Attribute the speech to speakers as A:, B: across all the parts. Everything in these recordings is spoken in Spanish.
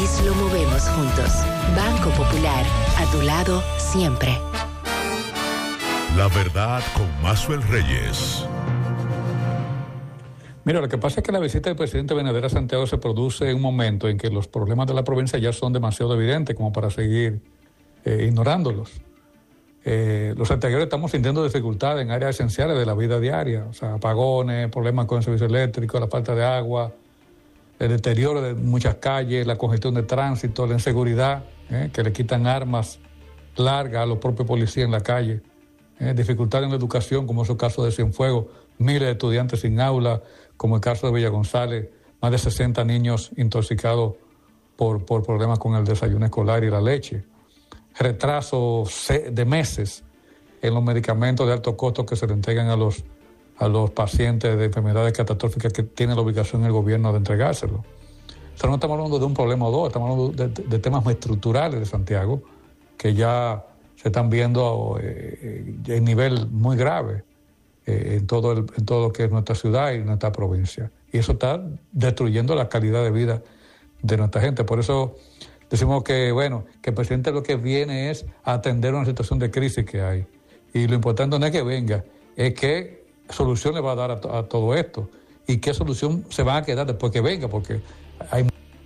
A: país lo movemos juntos. Banco Popular, a tu lado siempre.
B: La verdad con Maxwell Reyes.
C: Mira, lo que pasa es que la visita del presidente Abinader a Santiago se produce en un momento en que los problemas de la provincia ya son demasiado evidentes como para seguir ignorándolos. Los santiagueros estamos sintiendo dificultades en áreas esenciales de la vida diaria, o sea, apagones, problemas con el servicio eléctrico, la falta de agua, el deterioro de muchas calles, la congestión de tránsito, la inseguridad, que le quitan armas largas a los propios policías en la calle, dificultad en la educación, como es el caso de Cienfuegos, miles de estudiantes sin aula, como el caso de Villa González, más de 60 niños intoxicados por problemas con el desayuno escolar y la leche, retraso de meses en los medicamentos de alto costo que se le entregan a los pacientes de enfermedades catastróficas que tiene la obligación el gobierno de entregárselo. O sea, no estamos hablando de un problema o dos, estamos hablando de temas muy estructurales de Santiago que ya se están viendo en nivel muy grave en todo lo que es nuestra ciudad y nuestra provincia. Y eso está destruyendo la calidad de vida de nuestra gente. Por eso decimos que, bueno, que el presidente lo que viene es a atender una situación de crisis que hay. Y lo importante no es que venga, es qué solución le va a dar a todo esto y qué solución se va a quedar después que venga, porque hay...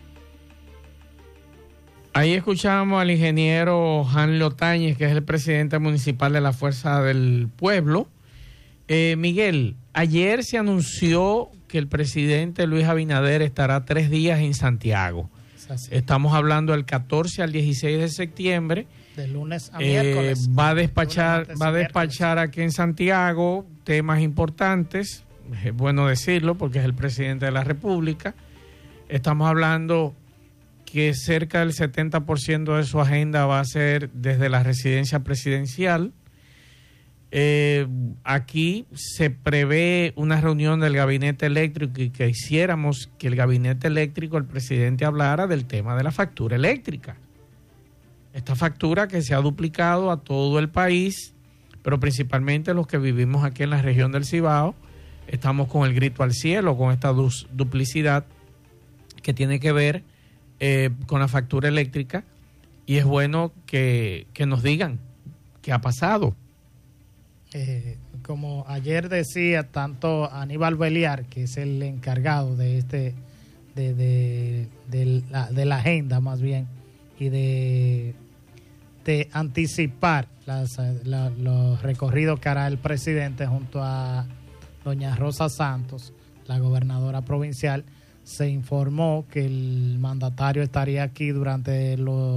D: Ahí escuchamos al ingeniero Hanley Otañez, que es el presidente municipal de la Fuerza del Pueblo. Miguel, ayer se anunció que el presidente Luis Abinader estará 3 días en Santiago. Estamos hablando del 14 al 16 de septiembre.
E: De lunes a miércoles.
D: Va a despachar aquí en Santiago temas importantes. Es bueno decirlo porque es el presidente de la República. Estamos hablando que cerca del 70% de su agenda va a ser desde la residencia presidencial. Aquí se prevé una reunión del gabinete eléctrico y que hiciéramos que el gabinete eléctrico, el presidente hablara del tema de la factura eléctrica. Esta factura que se ha duplicado a todo el país, pero principalmente los que vivimos aquí en la región del Cibao, estamos con el grito al cielo, con esta duplicidad que tiene que ver con la factura eléctrica, y es bueno que nos digan qué ha pasado.
E: Como ayer decía tanto Aníbal Beliar, que es el encargado de la agenda más bien, y de anticipar los recorridos que hará el presidente junto a doña Rosa Santos, la gobernadora provincial, se informó que el mandatario estaría aquí durante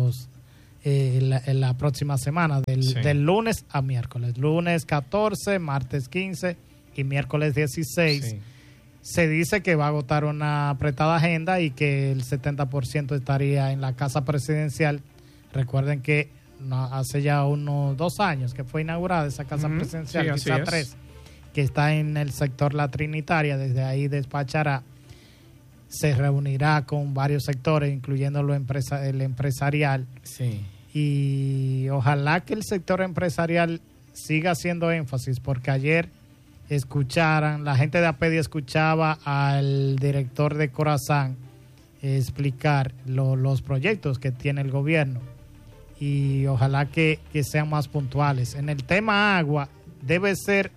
E: la próxima semana, del lunes a miércoles, lunes 14, martes 15 y miércoles 16. Sí. Se dice que va a agotar una apretada agenda y que el 70% estaría en la Casa Presidencial. Recuerden que hace ya unos 2 años que fue inaugurada esa Casa Presidencial,
D: sí,
E: quizá 3, que está en el sector La Trinitaria. Desde ahí despachará, se reunirá con varios sectores, incluyendo el empresarial.
D: Sí.
E: Y ojalá que el sector empresarial siga haciendo énfasis, porque ayer la gente de APEDI escuchaba al director de Corazán explicar los proyectos que tiene el gobierno, y ojalá que sean más puntuales. En el tema agua debe ser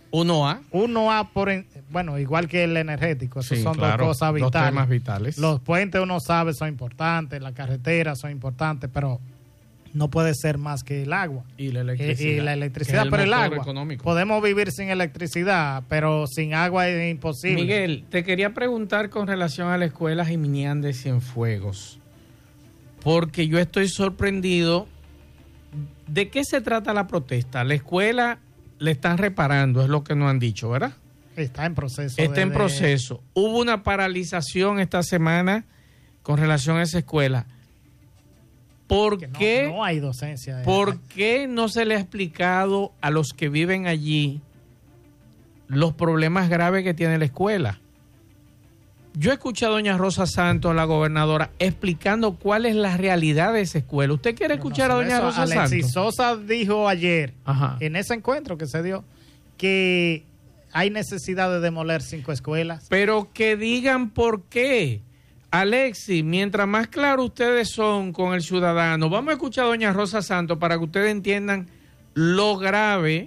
E: 1A bueno, igual que el energético. Esos son dos cosas vitales.
D: Dos temas vitales.
E: Los puentes, uno sabe, son importantes, las carreteras son importantes, pero no puede ser más que el agua.
D: Y la electricidad.
E: Pero el agua. Económico. Podemos vivir sin electricidad, pero sin agua es imposible.
D: Miguel, te quería preguntar con relación a la escuela Jiminián de Cienfuegos, porque yo estoy sorprendido. ¿De qué se trata la protesta? La escuela le están reparando, es lo que nos han dicho, ¿verdad?
E: Está en proceso.
D: En proceso. Hubo una paralización esta semana con relación a esa escuela. ¿Por qué
E: no hay docencia?
D: ¿Por qué no se le ha explicado a los que viven allí los problemas graves que tiene la escuela? Yo escuché a doña Rosa Santos, la gobernadora, explicando cuál es la realidad de esa escuela. ¿Usted quiere escuchar a doña Rosa Santos?
E: Alexis Sosa dijo ayer, en ese encuentro que se dio, que hay necesidad de demoler 5 escuelas.
D: Pero que digan por qué. Alexis, mientras más claro ustedes son con el ciudadano, vamos a escuchar a doña Rosa Santos para que ustedes entiendan lo grave,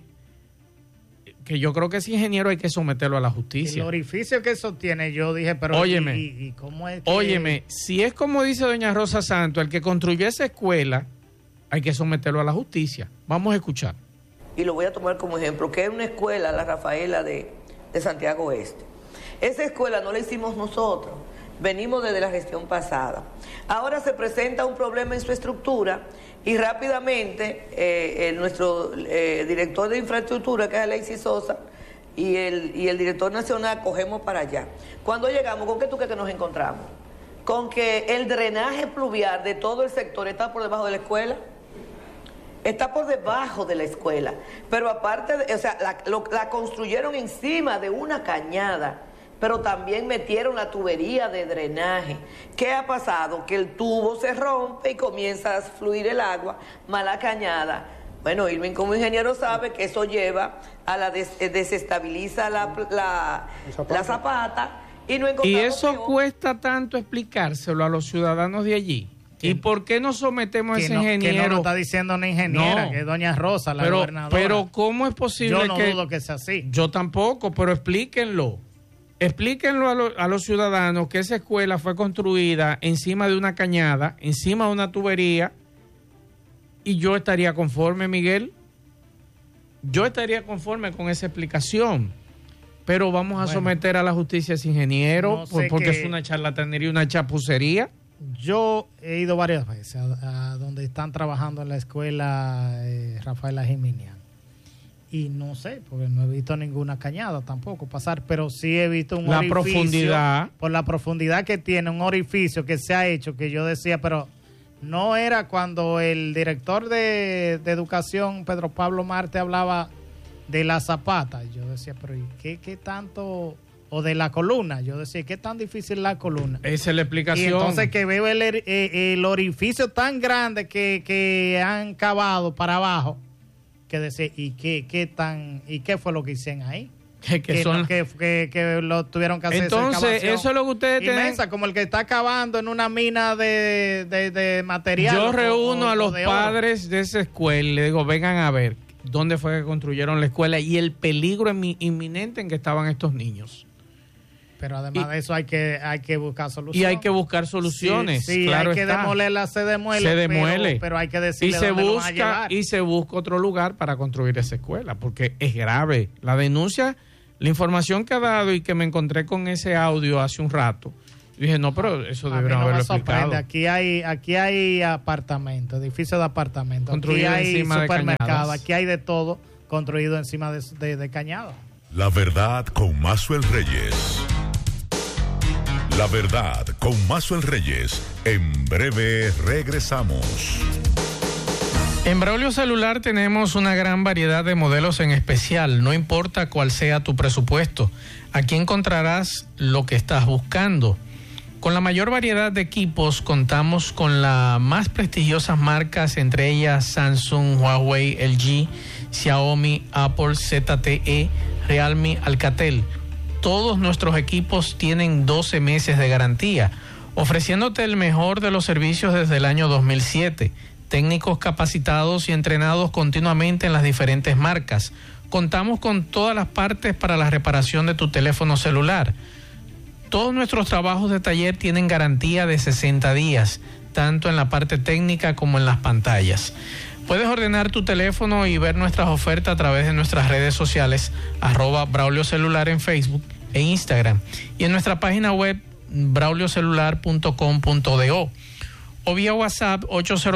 D: que yo creo que ese ingeniero hay que someterlo a la justicia.
E: El orificio que eso tiene, yo dije, pero
D: óyeme,
E: ¿y cómo es que...
D: Óyeme, si es como dice doña Rosa Santos, el que construyó esa escuela, hay que someterlo a la justicia. Vamos a escuchar.
F: Y lo voy a tomar como ejemplo, que es una escuela, la Rafaela de Santiago Este. Esa escuela no la hicimos nosotros, venimos desde la gestión pasada. Ahora se presenta un problema en su estructura y rápidamente nuestro director de infraestructura, que es Alexis Sosa, y el director nacional cogemos para allá. Cuando llegamos, ¿con qué tú crees que nos encontramos? Con que el drenaje pluvial de todo el sector está por debajo de la escuela. Está por debajo de la escuela. Pero aparte, la construyeron encima de una cañada, pero también metieron la tubería de drenaje. ¿Qué ha pasado? Que el tubo se rompe y comienza a fluir el agua, mala cañada. Bueno, Irving como ingeniero sabe que eso lleva a la desestabiliza la zapata y no encontramos.
D: Y eso cuesta tanto explicárselo a los ciudadanos de allí. ¿Y por qué no sometemos a ese ingeniero?
E: Que no lo está diciendo una ingeniera, que es doña Rosa, la gobernadora.
D: Pero ¿cómo es posible que...?
E: Yo no dudo que sea así.
D: Yo tampoco, pero explíquenlo. Explíquenlo a los ciudadanos que esa escuela fue construida encima de una cañada, encima de una tubería, y yo estaría conforme, Miguel. Yo estaría conforme con esa explicación. Pero vamos a someter a la justicia a ese ingeniero, porque es una charlatanería, una chapucería.
E: Yo he ido varias veces a donde están trabajando en la escuela Rafaela Jiminian. Y no sé, porque no he visto ninguna cañada tampoco pasar, pero sí he visto un orificio.
D: Profundidad.
E: Por la profundidad que tiene, un orificio que se ha hecho, que yo decía, pero no era cuando el director de educación, Pedro Pablo Marte, hablaba de la zapata. Yo decía, pero ¿y qué tanto...? O de la columna, yo decía, ¿qué tan difícil la columna?
D: Esa es la explicación.
E: Y entonces que veo el orificio tan grande que han cavado para abajo, que decía, ¿y qué fue lo que hicieron ahí? Que lo tuvieron que hacer.
D: Entonces, eso es lo que ustedes
E: tienen. Como el que está cavando en una mina de material.
D: Yo reúno a los padres de esa escuela y le digo, vengan a ver dónde fue que construyeron la escuela y el peligro inminente en que estaban estos niños.
E: Pero además de eso hay que buscar soluciones.
D: Y hay que buscar soluciones. Sí, claro,
E: hay que demolerla, se demuele. Pero hay que decirle dónde lo van a llevar. Y
D: se busca otro lugar para construir esa escuela, porque es grave. La denuncia, la información que ha dado y que me encontré con ese audio hace un rato, dije, no, pero eso deberían haberlo explicado.
E: Aquí hay apartamentos, edificios de apartamentos.
D: Construido
E: aquí hay
D: encima
E: supermercados, aquí hay de todo construido encima de cañada.
B: La verdad con Maxwell Reyes. La verdad con Maxwell Reyes. En breve regresamos.
D: En Braulio Celular tenemos una gran variedad de modelos en especial. No importa cuál sea tu presupuesto, aquí encontrarás lo que estás buscando. Con la mayor variedad de equipos contamos con las más prestigiosas marcas, entre ellas Samsung, Huawei, LG, Xiaomi, Apple, ZTE, Realme, Alcatel. Todos nuestros equipos tienen 12 meses de garantía, ofreciéndote el mejor de los servicios desde el año 2007. Técnicos capacitados y entrenados continuamente en las diferentes marcas. Contamos con todas las partes para la reparación de tu teléfono celular. Todos nuestros trabajos de taller tienen garantía de 60 días, tanto en la parte técnica como en las pantallas. Puedes ordenar tu teléfono y ver nuestras ofertas a través de nuestras redes sociales, @Braulio Celular en Facebook e Instagram, y en nuestra página web brauliocelular.com.do, o vía WhatsApp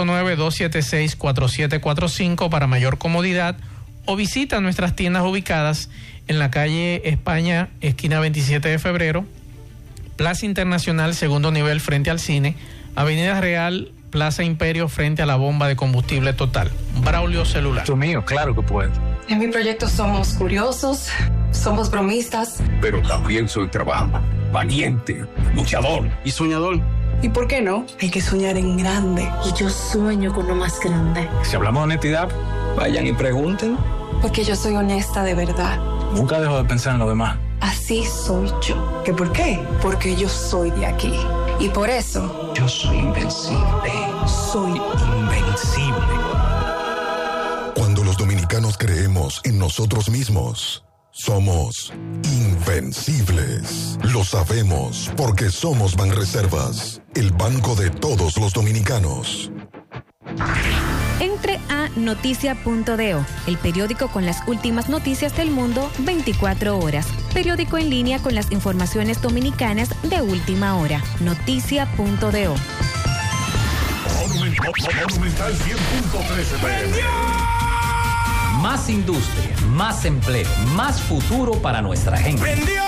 D: 809-276-4745 para mayor comodidad, o visita nuestras tiendas ubicadas en la calle España, esquina 27 de febrero, Plaza Internacional, segundo nivel frente al cine, Avenida Real, Plaza Imperio frente a la bomba de combustible Total. Braulio Celular.
G: Esto mío, claro que puedo.
H: En mi proyecto somos curiosos, somos bromistas.
G: Pero también soy trabajador, valiente, luchador y soñador.
H: ¿Y por qué no? Hay que soñar en grande.
I: Y yo sueño con lo más grande.
G: Si hablamos de honestidad, vayan y pregunten.
H: Porque yo soy honesta de verdad.
G: Nunca dejo de pensar en lo demás.
H: Así soy yo. ¿Qué por qué? Porque yo soy de aquí. Y por eso...
G: Yo soy invencible. Soy invencible.
J: Cuando los dominicanos creemos en nosotros mismos, somos invencibles. Lo sabemos porque somos Banreservas, el banco de todos los dominicanos.
K: Entre a noticia.do, el periódico con las últimas noticias del mundo 24 horas. Periódico en línea con las informaciones dominicanas de última hora. Noticia.do.
B: Monumental 100.13 PM.
L: Más industria, más empleo, más futuro para nuestra gente.